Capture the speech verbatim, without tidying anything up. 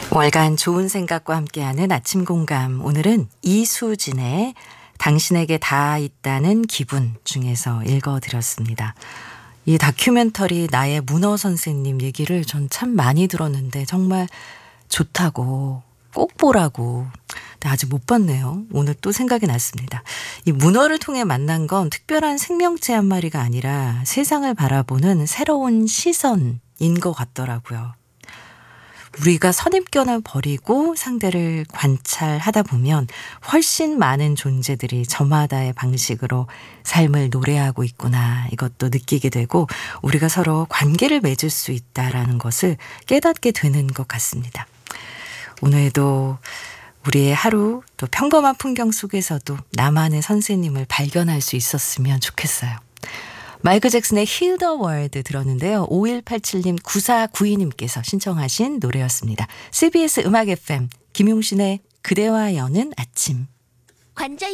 월간 좋은 생각과 함께하는 아침 공감. 오늘은 이수진의 당신에게 다 있다는 기분 중에서 읽어드렸습니다. 이 다큐멘터리 나의 문어 선생님 얘기를 전 참 많이 들었는데 정말 좋다고 꼭 보라고. 근데 아직 못 봤네요. 오늘 또 생각이 났습니다. 이 문어를 통해 만난 건 특별한 생명체 한 마리가 아니라 세상을 바라보는 새로운 시선인 것 같더라고요. 우리가 선입견을 버리고 상대를 관찰하다 보면 훨씬 많은 존재들이 저마다의 방식으로 삶을 노래하고 있구나, 이것도 느끼게 되고 우리가 서로 관계를 맺을 수 있다라는 것을 깨닫게 되는 것 같습니다. 오늘도 우리의 하루, 또 평범한 풍경 속에서도 나만의 선생님을 발견할 수 있었으면 좋겠어요. 마이클 잭슨의 Heal the World 들었는데요. 오일팔칠 님, 구사구이 님께서 신청하신 노래였습니다. 씨비에스 음악 에프엠 김용신의 그대와 여는 아침. 관절